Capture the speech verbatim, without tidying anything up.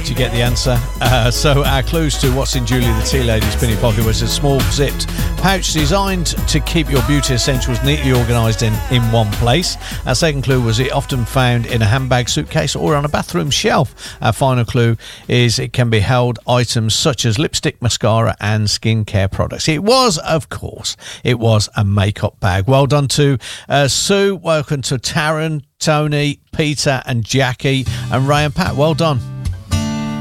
Did you get the answer? Uh, so our clues to what's in Julie the Tea Lady's pinny pocket was a small zipped pouch designed to keep your beauty essentials neatly organised in, in one place. Our second clue was it often found in a handbag, suitcase or on a bathroom shelf. Our final clue is it can be held items such as lipstick, mascara and skincare products. It was, of course, it was a makeup bag. Well done to uh, Sue. Welcome to Taryn, Tony, Peter and Jackie and Ray and Pat. Well done.